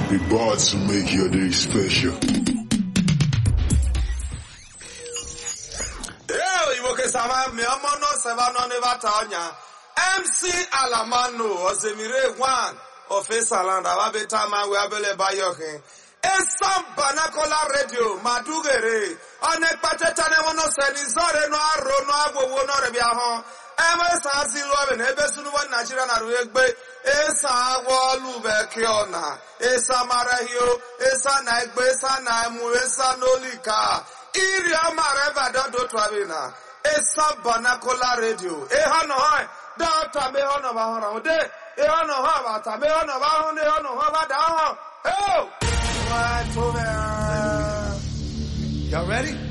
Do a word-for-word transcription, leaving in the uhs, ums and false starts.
Be bought to make your day special. Yo, you can sama me amono sevano neva tanya. M C Alamano Ozemire one of Esaland Ababeta man we abele bayoke. Esam Banakola Radio Madugere. Onek patetane mono senizore no aro no agwo wo no rebiaho. Eme sa zilo be ebe sunu wa Nigeria na ruegbe. Esa wolu bekiona. Esa marahio. Esa na egbe. Esa na emu. Esa nolika. Iri amareba dodo twabina. Esa Banakola Radio. Eha no hai. Data me hono ba hono. Ode. Eha no ha ba ta. Me hono ba hono. Eha no ha ba da ho. Oh! What over? Y'all ready?